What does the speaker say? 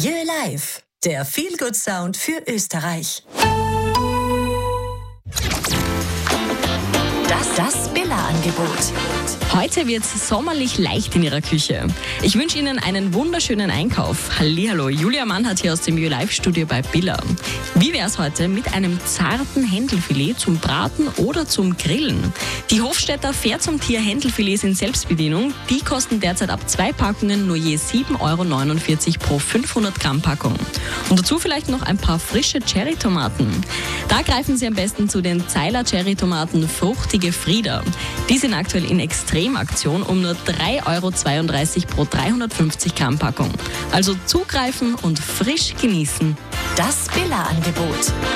YouLife, der Feel-Good-Sound für Österreich. Das Billa-Angebot. Heute wird's sommerlich leicht in Ihrer Küche. Ich wünsche Ihnen einen wunderschönen Einkauf. Hallihallo, Julia Mann hat hier aus dem YouLife-Studio bei Billa. Wie wär's heute mit einem zarten Händelfilet zum Braten oder zum Grillen? Die Hofstädter Fair zum Tier Händelfilets in Selbstbedienung, die kosten derzeit ab 2 Packungen nur je 7,49 € pro 500 Gramm Packung. Und dazu vielleicht noch ein paar frische Cherrytomaten. Da greifen Sie am besten zu den Zeiler Cherrytomaten Fruchtige Frieda. Die sind aktuell in Extremaktion um nur 3,32 € pro 350 Gramm Packung. Also zugreifen und frisch genießen. Das Billa-Angebot.